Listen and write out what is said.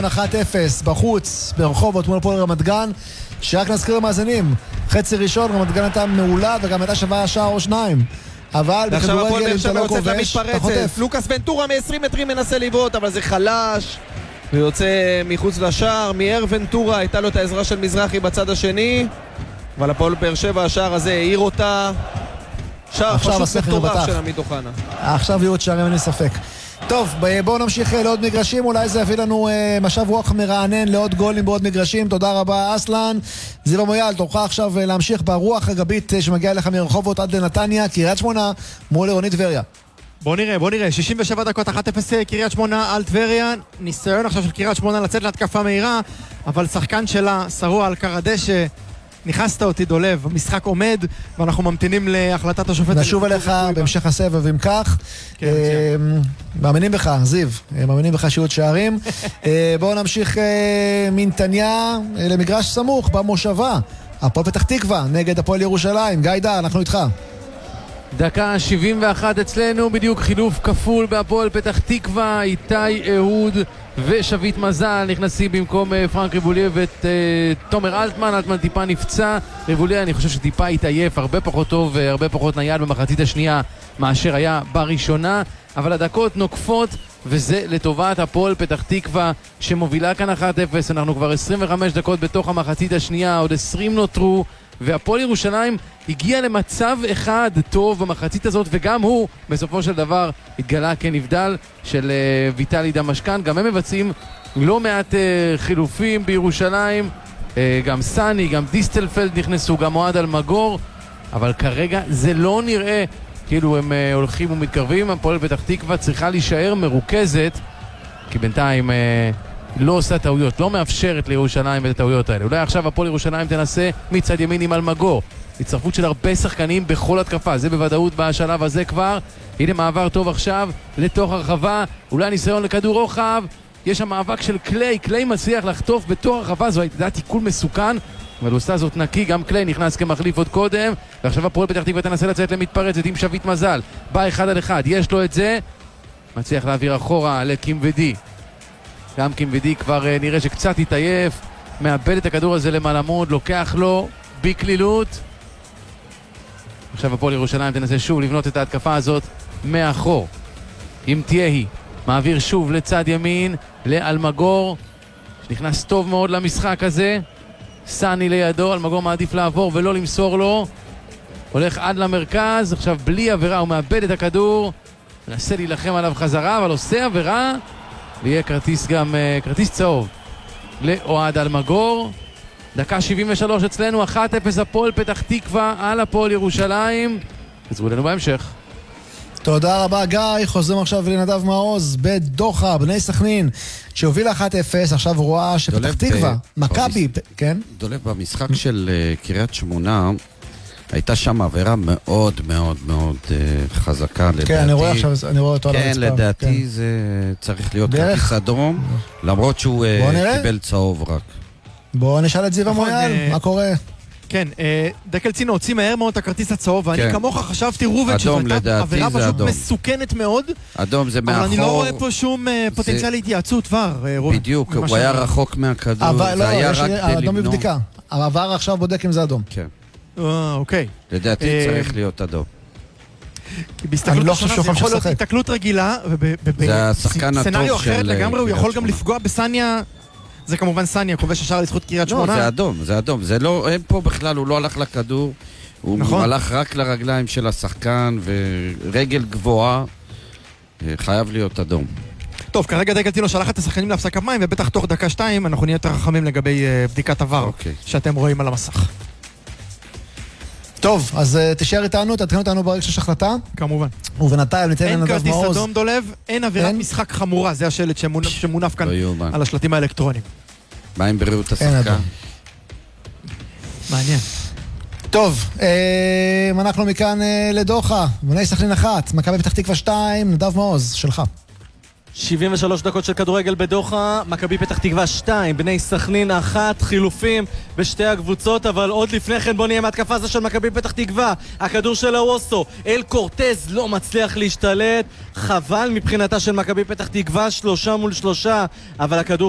1-0 בחוץ ברחובות מול הפועל רמת גן, שרק נזכיר למאזינים, חצי ראשון רמת גן הייתה מעולה וגם הייתה שווה שער או שניים, אבל בכדורגל אם אתה לא כובש אתה חוטף. לוקאס ונטורה מ-20 מטרים מנסה לבעוט, אבל זה חלש ויוצא מחוץ לשער. מאיר ונטורה הייתה לו את העזרה של מזרחי בצד השני, אבל הפועל באר שבע השער הזה העיר אותה. שער פשוט מטורף של עמית אוחנה. עכשיו יהיו עוד שערים, אין לי ספק. טוב, בואו נמשיך לעוד מגרשים, אולי זה יביא לנו משב רוח מרענן לעוד גולים בעוד מגרשים. תודה רבה אסלן. זיו מויאל, תורך עכשיו להמשיך ברוח הגבית שמגיעה לך מרחובות עד לנתניה, קריית שמונה מול עירוני טבריה. בוא נראה, 67 דקות 1-0 קריית שמונה על טבריה. ניסיון עכשיו של קריית שמונה לצאת להתקפה מהירה, אבל שחקן שלה שרוע על קרדשא. נכנסת אותי דולב, המשחק עומד ואנחנו ממתינים להחלטת השופט. נשוב אליך בהמשך הסבב אם כך. מאמינים בך, זיו, מאמינים בך שיהיו שערים. בואו נמשיך מנתניה למגרש סמוך במושבה, הפועל פתח תקווה נגד הפועל ירושלים. גיא דר, אנחנו איתך. דקה 71 אצלנו, בדיוק חילוף כפול בהפועל פתח תקווה. איתי אהוד ושבית מזל נכנסים במקום פרנק ריבוליה ואת תומר אלטמן. אלטמן טיפה נפצע, ריבוליה אני חושב שטיפה התעייף, הרבה פחות טוב והרבה פחות נייד במחצית השנייה מאשר היה בראשונה, אבל הדקות נוקפות וזה לטובת הפועל פתח תקווה שמובילה כאן 1-0. אנחנו כבר 25 דקות בתוך המחצית השנייה, עוד 20 נותרו, והפועל ירושלים הגיע למצב אחד טוב במחצית הזאת, וגם הוא בסופו של דבר התגלה כנבדל של ויטלי דמשקן. גם הם מבצעים לא מעט חילופים בירושלים, גם סני, גם דיסטלפלד נכנסו, גם אוהד אלמגור, אבל כרגע זה לא נראה כאילו הם הולכים ומתקרבים. הפועל פתח תקווה צריכה להישאר מרוכזת, כי בינתיים לא עושה טעויות, לא מאפשרת לירושלים את הטעויות האלה. אולי עכשיו הפועל ירושלים תנסה מצד ימין עם אלמגור, הצטרפות של הרבה שחקנים בכל התקפה, זה בוודאות בשלב הזה כבר. הנה מעבר טוב עכשיו לתוך הרחבה, אולי ניסיון לכדור רוחב, יש שם מאבק של קליי מצליח לחטוף בתוך הרחבה, זו הייתה תיקול מסוכן, אבל הוא עושה זאת נקי. גם קליי נכנס כמחליף עוד קודם, ועכשיו הפועל פתח תקווה תנסה לצאת למתפרצת עם שביט מזל, בא 1-1, יש לו את זה, מצליח להעביר אחורה לקים ודי. גם קים ודי כבר נראה שקצת התעייף, מאבד את הכדור הזה למלמוד, לוקח לו בקלילות. עכשיו הפועל ירושלים תנסה שוב לבנות את ההתקפה הזאת מאחור עם תיהי, מעביר שוב לצד ימין לאלמגור שנכנס טוב מאוד למשחק הזה, סני לידו, אלמגור מעדיף לעבור ולא למסור לו, הולך עד למרכז, עכשיו בלי עבירה הוא מאבד את הכדור, מנסה להילחם עליו חזרה אבל עושה עבירה, ויהיה כרטיס צהוב לאוהד אלמגור. דקה 73 אצלנו, 1-0 הפועל פתח תקווה על הפועל ירושלים. תעזרו לנו בהמשך. תודה רבה גיא. חוזרים עכשיו לנדב מעוז בדוחה, בני סכנין שהובילה 1-0, עכשיו רואה שפתח תקווה מכבי, כן? דולב, במשחק של קריית שמונה הייתה שם עבירה מאוד מאוד מאוד חזקה לדעתי. כן, אני רואה עכשיו, אני רואה אותו על הרצפה. כן, לדעתי זה צריך להיות כרטיס אדום, למרות שהוא קיבל צהוב רק. בואו נשאל את זיו מויאל, מה קורה? כן, דקל צינו הוציא מהר מאוד את הכרטיס הצהוב, ואני כמוך חשבתי רובין שזו הייתה עבירה פשוט מסוכנת מאוד. אדום זה מאחור. אבל אני לא רואה פה שום פוטנציאל להתייעצות כבר, רובין. בדיוק, הוא היה רחוק מהכדור, זה היה רק אדום בבדיקה. העבר עכשיו בודק אם זה אדום. כן. אוקיי. לדעתי צריך להיות אדום. אני לא חושב שהוא יכול להיות התקלות רגילה, ובסצנריו אחרת לגמרי הוא יכול גם לפגוע בסניה. זה כמובן סניה, כובש השער לזכות קריית שמונה. לא, זה אדום. זה לא, אין פה בכלל, הוא לא הלך לכדור. הוא הלך רק לרגליים של השחקן, ורגל גבוהה, חייב להיות אדום. טוב, כרגע דקל צינו שלח את השחקנים להפסקת מים, ובטח תוך דקה 2 אנחנו נהיה יותר רחמים לגבי בדיקת עבר, שאתם רואים על המסך. טוב, אז תשאר איתנו, תתחיל אותנו ברגע שיש החלטה. כמובן. ובינתיים ניתן לנדב מעוז. אין כרטיס אדום דולב, אין עבירת משחק חמורה, זה השלט שמונף כאן על השלטים האלקטרוניים. מה עם בריאות השחקן? מעניין. טוב, אנחנו מכאן לדוחה, בני סכנין 1, מכבי פתח תקווה 2, נדב מעוז, שלך. 73 דקות של כדורגל בדוחה, מכבי פתח תקווה 2, בני סכנין 1, חילופים בשתי הקבוצות, אבל עוד לפני כן בוא נהיה מהתקפה הזו של מכבי פתח תקווה, הכדור של הווסו, אל קורטז לא מצליח להשתלט, חבל מבחינתה של מכבי פתח תקווה, 3 מול 3, אבל הכדור